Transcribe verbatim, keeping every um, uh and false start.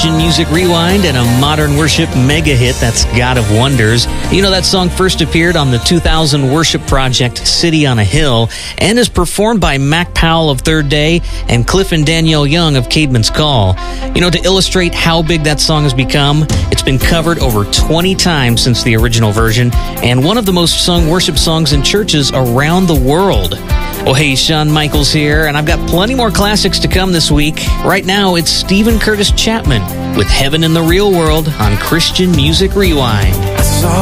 Christian Music Rewind and a modern worship mega hit, that's God of Wonders. You know, that song first appeared on the two thousand worship project City on a Hill and is performed by Mac Powell of Third Day and Cliff and Danielle Young of Caedmon's Call. You know, to illustrate how big that song has become, it's been covered over twenty times since the original version and one of the most sung worship songs in churches around the world. Oh, hey, Shawn Michaels here, and I've got plenty more classics to come this week. Right now, it's Stephen Curtis Chapman with Heaven in the Real World on Christian Music Rewind. I saw